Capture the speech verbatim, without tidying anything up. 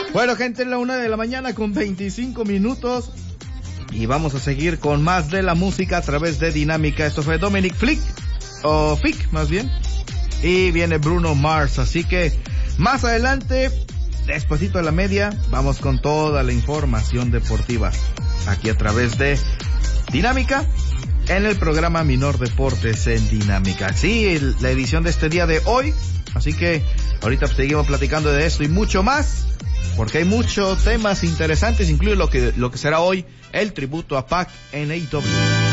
Bueno, gente, en la una de la mañana con veinticinco minutos. Y vamos a seguir con más de la música a través de Dinámica. Esto fue Dominic Flick, o Fick más bien. Y viene Bruno Mars. Así que más adelante, despuesito de la media, vamos con toda la información deportiva. Aquí a través de Dinámica, en el programa Minor Deportes en Dinámica. Sí, la edición de este día de hoy. Así que ahorita seguimos platicando de esto y mucho más, porque hay muchos temas interesantes, incluye lo que, lo que será hoy el tributo a Pac en A E W.